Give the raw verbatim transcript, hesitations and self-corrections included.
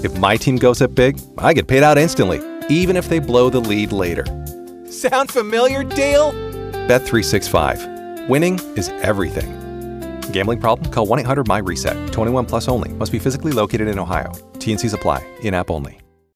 If my team goes up big, I get paid out instantly, even if they blow the lead later. Sound familiar, Dale? Bet three sixty-five. Winning is everything. Gambling problem? Call one eight hundred M Y RESET. twenty-one plus only. Must be physically located in Ohio. T N Cs apply. In-app only.